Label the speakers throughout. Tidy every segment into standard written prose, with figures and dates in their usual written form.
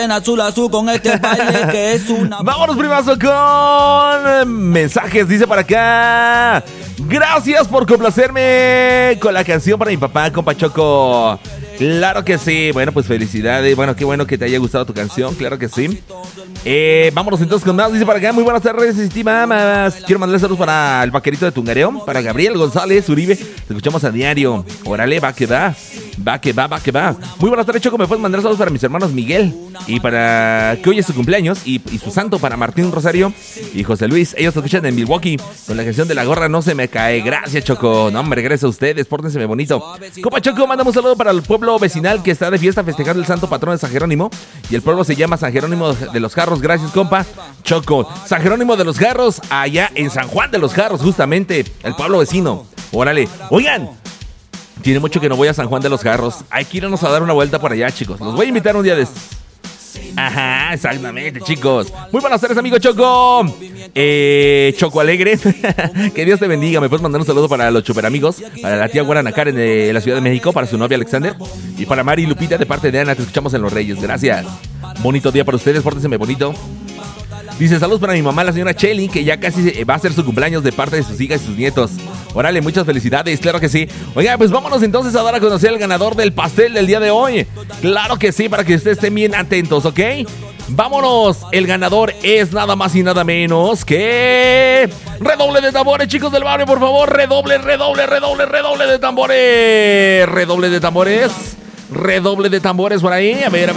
Speaker 1: Azul azul con este baile que es una...
Speaker 2: Vámonos primazo con mensajes. Dice para acá: gracias por complacerme con la canción para mi papá, compa Choco. Claro que sí. Bueno, pues felicidades. Bueno, qué bueno que te haya gustado tu canción. Claro que sí. Vámonos entonces con más. Dice para acá: muy buenas tardes, estimadas. Quiero mandarle saludos para el vaquerito de Tungareo, para Gabriel González Uribe. Te escuchamos a diario. Órale, va que va. Va que va, va que va. Muy buenas tardes, Choco. Me puedes mandar saludos para mis hermanos Miguel, y para que hoy es su cumpleaños, y su santo para Martín Rosario y José Luis. Ellos te escuchan en Milwaukee con la canción de La Gorra No Se Me Cae. Gracias, Choco. No, hombre, gracias a ustedes. Pórtense bonito. Compa Choco, mandamos un saludo para el pueblo vecinal que está de fiesta festejando el santo patrón de San Jerónimo, y el pueblo se llama San Jerónimo de los Jarros. Gracias, compa Choco. San Jerónimo de los Jarros, allá en San Juan de los Jarros, justamente el pueblo vecino. Órale. Oigan, tiene mucho que no voy a San Juan de los Jarros. Hay que irnos a dar una vuelta por allá, chicos. Los voy a invitar un día de... Ajá, exactamente, chicos. Muy buenas tardes, amigo Choco. Choco Alegre. Que Dios te bendiga. Me puedes mandar un saludo para los chuperamigos, para la tía Guarana Karen de la Ciudad de México, para su novia Alexander, y para Mari y Lupita de parte de Ana. Te escuchamos en Los Reyes. Gracias. Bonito día para ustedes. Pórtense bonito. Dice: saludos para mi mamá, la señora Chelly, que ya casi va a hacer su cumpleaños, de parte de sus hijas y sus nietos. Órale, muchas felicidades, claro que sí. Oiga, pues vámonos entonces a dar a conocer al ganador del pastel del día de hoy. Claro que sí, para que ustedes estén bien atentos, ¿ok? Vámonos, el ganador es nada más y nada menos que... redoble de tambores, chicos del barrio, por favor. Redoble de tambores. Redoble de tambores. Redoble de tambores por ahí. A ver.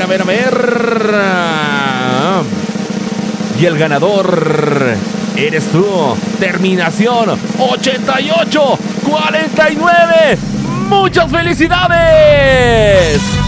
Speaker 2: Y el ganador eres tú. Terminación 8849. ¡Muchas felicidades!